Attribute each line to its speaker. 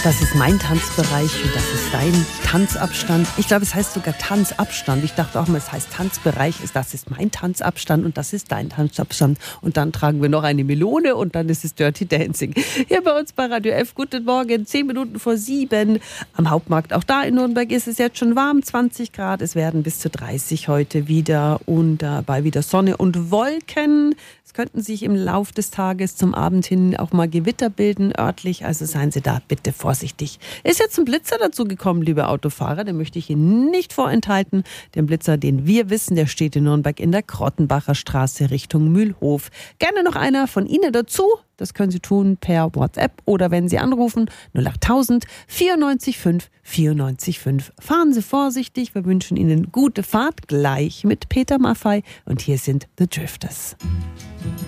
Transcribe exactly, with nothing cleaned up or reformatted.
Speaker 1: Das ist mein Tanzbereich und das ist dein Tanzabstand. Ich glaube, es heißt sogar Tanzabstand. Ich dachte auch mal, es heißt Tanzbereich. Das ist mein Tanzabstand und das ist dein Tanzabstand. Und dann tragen wir noch eine Melone und dann ist es Dirty Dancing. Hier bei uns bei Radio F. Guten Morgen, zehn Minuten vor sieben. Am Hauptmarkt, auch da in Nürnberg, ist es jetzt schon warm, zwanzig Grad. Es werden bis zu dreißig heute wieder und dabei wieder Sonne und Wolken. Es könnten sich im Lauf des Tages zum Abend hin auch mal Gewitter bilden, örtlich. Also seien Sie da bitte vorsichtig. Ist jetzt ein Blitzer dazu gekommen, liebe Autofahrer. Den möchte ich Ihnen nicht vorenthalten. Den Blitzer, den wir wissen, der steht in Nürnberg in der Krottenbacher Straße Richtung Mühlhof. Gerne noch einer von Ihnen dazu. Das können Sie tun per WhatsApp oder wenn Sie anrufen null achttausend vierundneunzig fünf vierundneunzig fünf. Fahren Sie vorsichtig. Wir wünschen Ihnen gute Fahrt gleich mit Peter Maffay. Und hier sind The Drifters.